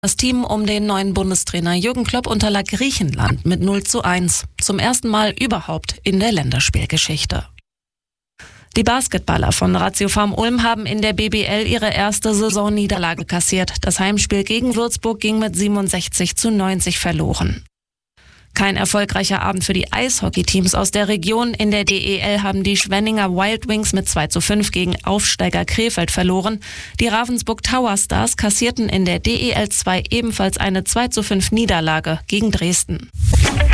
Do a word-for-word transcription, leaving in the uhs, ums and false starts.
Das Team um den neuen Bundestrainer Jürgen Klopp unterlag Griechenland mit null zu eins. Zum ersten Mal überhaupt in der Länderspielgeschichte. Die Basketballer von Ratiofarm Ulm haben in der B B L ihre erste Saisonniederlage kassiert. Das Heimspiel gegen Würzburg ging mit siebenundsechzig zu neunzig verloren. Kein erfolgreicher Abend für die Eishockeyteams aus der Region. In der D E L haben die Schwenninger Wild Wings mit zwei zu fünf gegen Aufsteiger Krefeld verloren. Die Ravensburg Tower Stars kassierten in der D E L zwei ebenfalls eine zwei zu fünf Niederlage gegen Dresden.